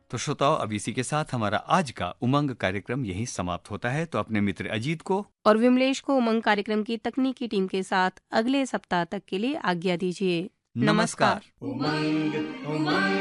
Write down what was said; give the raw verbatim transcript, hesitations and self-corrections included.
तो श्रोताओ, अब इसी के साथ हमारा आज का उमंग कार्यक्रम यहीं समाप्त होता है। तो अपने मित्र अजीत को और विमलेश को उमंग कार्यक्रम की तकनीकी टीम के साथ अगले सप्ताह तक के लिए आज्ञा दीजिए। नमस्कार। नमस्कार। उमंग उमंग